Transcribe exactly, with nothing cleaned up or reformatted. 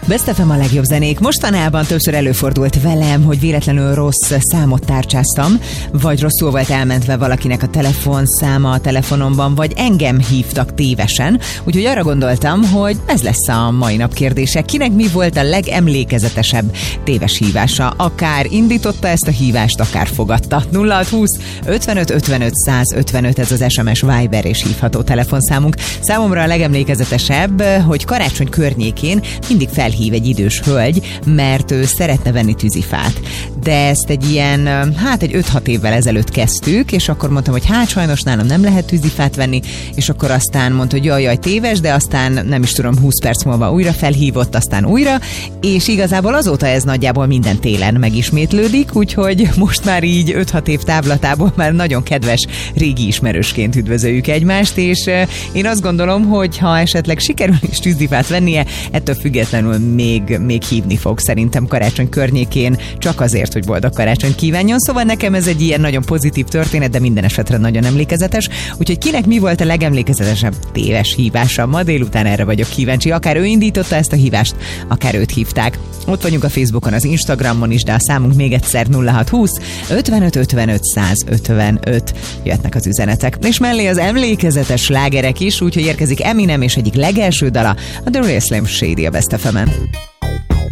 Best ef em a legjobb zenék. Mostanában többször előfordult velem, hogy véletlenül rossz számot tárcsáztam, vagy rosszul volt elmentve valakinek a telefonszáma a telefonomban, vagy engem hívtak tévesen. Úgyhogy arra gondoltam, hogy ez lesz a mai nap kérdése. Kinek mi volt a legemlékezetesebb téves hívása? Akár indította ezt a hívást, akár fogadta. nulla hat húsz ötvenöt ötvenöt százötvenöt, ez az es em es, Viber és hívható telefonszámunk. Számomra a legemlékezetesebb, hogy karácsony környékén mindig felhív egy idős hölgy, mert ő szeretne venni tűzifát. De ezt egy ilyen, hát egy öt-hat évvel ezelőtt kezdtük, és akkor mondtam, hogy hát sajnos nálam nem lehet tűzifát venni, és akkor aztán mondta, hogy jaj, jaj, téves, de aztán nem is tudom, húsz perc múlva újra felhívott, aztán újra, és igazából azóta ez nagyjából minden télen megismétlődik, úgyhogy most már így öt-hat év távlatából már nagyon kedves régi ismerősként üdvözöljük egymást, és én azt gondolom, hogy ha esetleg sikerül is tűzifát vennie, ettől függetlenül még, még hívni fog szerintem karácsony környékén, csak azért, hogy boldog karácsony kívánjon. Szóval nekem ez egy ilyen nagyon pozitív történet, de minden esetre nagyon emlékezetes. Úgyhogy kinek mi volt a legemlékezetesebb téves hívása? Ma délután erre vagyok kíváncsi. Akár ő indította ezt a hívást, akár őt hívták. Ott vagyunk a Facebookon, az Instagramon is, de a számunk még egyszer nulla hat húsz ötvenöt ötvenöt százötvenöt. Jöhetnek az üzenetek. És mellé az emlékezetes slágerek is, úgyhogy érkezik Eminem és egyik legelső dala, a The Real Slim Shady a Best ef emen.